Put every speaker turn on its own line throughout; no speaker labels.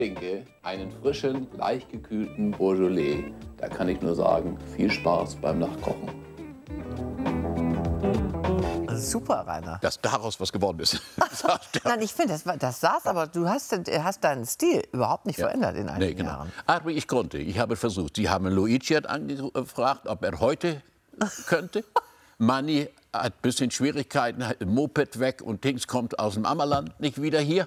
trinke einen frischen, leicht gekühlten Beaujolais. Da kann ich nur sagen, viel Spaß beim Nachkochen.
Super, Rainer.
Dass daraus was geworden ist.
Nein, ich finde, das saß, aber du hast deinen Stil überhaupt nicht verändert in einigen Jahren.
Aber ich konnte, ich habe versucht. Sie haben Luigi angefragt, ob er heute könnte. Manni hat ein bisschen Schwierigkeiten, hat ein Moped weg und Dings kommt aus dem Ammerland nicht wieder hier.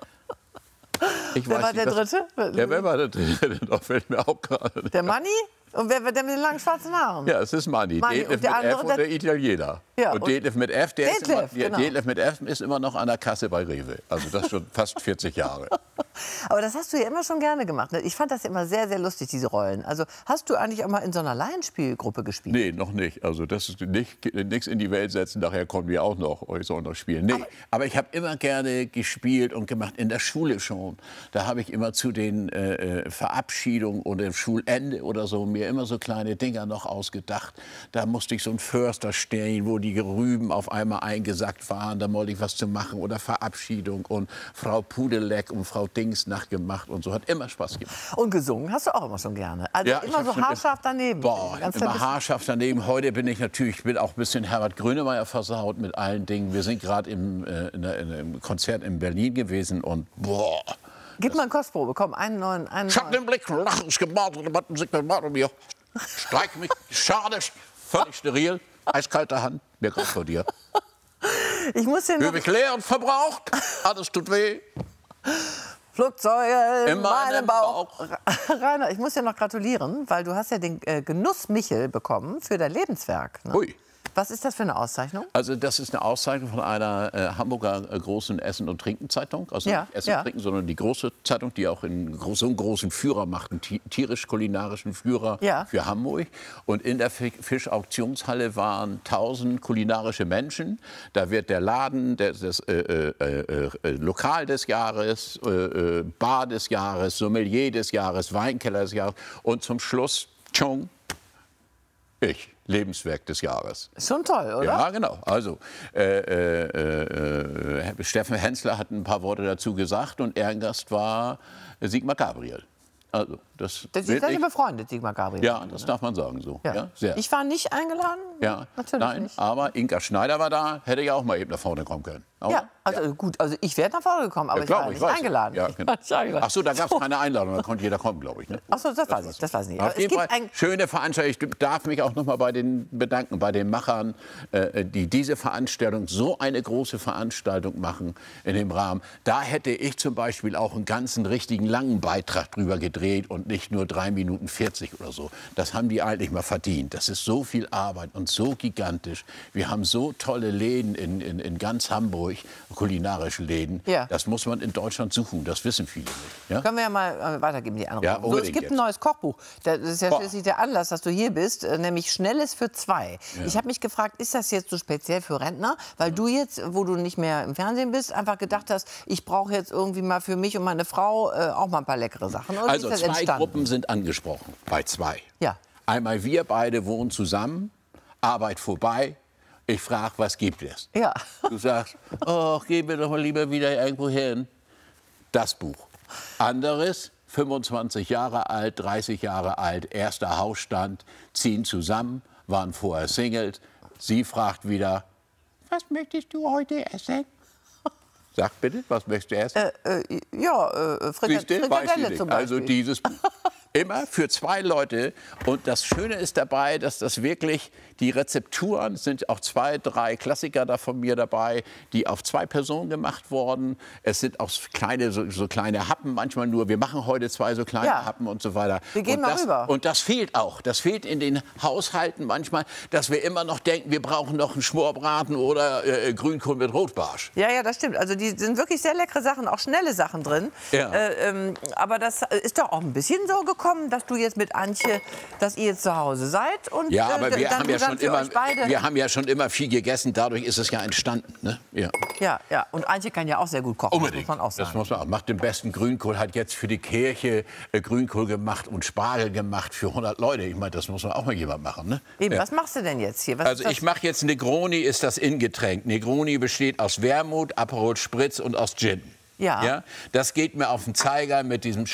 Wer war der Dritte?
Wer war der Dritte? Da fällt mir auch gerade.
Der Manni? Und wer mit den langen schwarzen Haaren?
Ja, es ist Manni. Detlef mit F und der Italiener.
Ja,
und Detlef mit F,
genau.
Detlef mit F ist immer noch an der Kasse bei Rewe. Also das schon fast 40 Jahre.
Aber das hast du ja immer schon gerne gemacht. Ich fand das immer sehr, sehr lustig, diese Rollen. Also hast du eigentlich auch mal in so einer Laienspielgruppe gespielt?
Nee, noch nicht. Also das ist nichts in die Welt setzen, nachher kommen wir auch noch, ich soll noch spielen. Nee, aber ich habe immer gerne gespielt und gemacht, in der Schule schon. Da habe ich immer zu den Verabschiedungen oder Schulende oder so mir immer so kleine Dinger noch ausgedacht. Da musste ich so einen Förster stellen, wo die Rüben auf einmal eingesackt waren. Da wollte ich was zu machen oder Verabschiedung und Frau Pudeleck und Frau Dings nachgemacht und so. Hat immer Spaß gemacht.
Und gesungen hast du auch immer schon gerne. Also
ja,
immer so haarscharf daneben.
Boah, immer haarscharf daneben. Heute bin ich natürlich, ich bin auch ein bisschen Herbert Grönemeyer versaut mit allen Dingen. Wir sind gerade im Konzert in Berlin gewesen und boah.
Gib mal eine Kostprobe, komm, einen neuen.
Ich hab den Blick, lachens gemacht und man sich mit mir. Streik mich, schade, völlig steril, eiskalte Hand, mir kommt vor dir.
Ich muss dir noch...
Fühl mich leer und verbraucht, alles tut weh.
Flugzeuge in meinem Bauch. Rainer, ich muss dir noch gratulieren, weil du hast ja den Genuss Michel bekommen für dein Lebenswerk. Ne? Ui. Was ist das für eine Auszeichnung?
Also das ist eine Auszeichnung von einer Hamburger großen Essen- und Trinken-Zeitung. Also nicht Essen und Trinken, sondern die große Zeitung, die auch so einen großen Führer macht, einen tierisch-kulinarischen Führer für Hamburg. Und in der Fischauktionshalle waren 1000 kulinarische Menschen. Da wird der Laden, das Lokal des Jahres, Bar des Jahres, Sommelier des Jahres, Weinkeller des Jahres und zum Schluss, tschung, ich. Lebenswerk des Jahres.
Schon toll, oder?
Ja, genau. Also, Steffen Hensler hat ein paar Worte dazu gesagt und Ehrengast war Sigmar Gabriel. Also, das
Sie sind befreundet, Sigmar Gabriel.
Ja, das darf man sagen so.
Ja.
Ja, sehr.
Ich war nicht eingeladen?
Ja,
natürlich
nein,
nicht.
aber Inka Schneider war da, hätte ja auch mal eben nach vorne kommen können.
Ja, also gut, also ich wäre nach vorne gekommen, aber ich war nicht eingeladen.
Ja, genau. Ach so, da gab es keine Einladung, da konnte jeder kommen, glaube ich. Ne?
Ach so, das weiß ich nicht.
Auf jeden Fall schöne Veranstaltung. Ich darf mich auch noch mal bei den bedanken, bei den Machern, die diese Veranstaltung, so eine große Veranstaltung machen in dem Rahmen. Da hätte ich zum Beispiel auch einen ganzen richtigen langen Beitrag drüber gedreht und nicht nur 3 Minuten 40 oder so. Das haben die eigentlich mal verdient. Das ist so viel Arbeit und so gigantisch. Wir haben so tolle Läden in ganz Hamburg, kulinarische Läden. Ja. Das muss man in Deutschland suchen. Das wissen viele nicht. Ja?
Können wir ja mal weitergeben, die anderen.
Ja,
so, es gibt ein neues Kochbuch. Das ist ja schließlich der Anlass, dass du hier bist, nämlich Schnelles für 2. Ja. Ich habe mich gefragt, ist das jetzt so speziell für Rentner? Weil du jetzt, wo du nicht mehr im Fernsehen bist, einfach gedacht hast, ich brauche jetzt irgendwie mal für mich und meine Frau auch mal ein paar leckere Sachen. Oder
also 2 Gruppen sind angesprochen, bei 2.
Ja.
Einmal wir beide wohnen zusammen, Arbeit vorbei. Ich frage, was gibt es?
Ja.
Du sagst, oh, gehen wir doch mal lieber wieder irgendwo hin. Das Buch. Anderes, 25 Jahre alt, 30 Jahre alt, erster Hausstand, ziehen zusammen, waren vorher Singles. Sie fragt wieder, was möchtest du heute essen? Sag bitte, was möchtest du essen?
Frikadelle zum Beispiel.
Also dieses Buch. Immer für 2 Leute. Und das Schöne ist dabei, dass das wirklich, die Rezepturen sind auch 2, 3 Klassiker da von mir dabei, die auf 2 Personen gemacht wurden. Es sind auch kleine, so kleine Happen manchmal nur. Wir machen heute 2 so kleine Happen und so weiter.
Wir gehen mal rüber.
Und das fehlt auch. Das fehlt in den Haushalten manchmal, dass wir immer noch denken, wir brauchen noch einen Schmorbraten oder Grünkohl mit Rotbarsch.
Ja, ja, das stimmt. Also die sind wirklich sehr leckere Sachen, auch schnelle Sachen drin. Ja. Aber das ist doch auch ein bisschen so gekommen, dass du jetzt mit Antje, dass ihr jetzt zu Hause seid. Und,
ja, aber wir haben ja schon immer viel gegessen, dadurch ist es ja entstanden. Ne? Ja.
Ja. Und Antje kann ja auch sehr gut kochen,
unbedingt.
Muss man auch sagen.
Das muss man auch. Macht den besten Grünkohl, hat jetzt für die Kirche Grünkohl gemacht und Spargel gemacht für 100 Leute. Ich meine, das muss man auch mal jemand machen. Ne?
Eben, was machst du denn jetzt hier?
Also ich mache jetzt Negroni, ist das Ingetränk. Negroni besteht aus Wermut, Aperol Spritz und aus Gin.
Ja.
Ja. Das geht mir auf den Zeiger mit diesem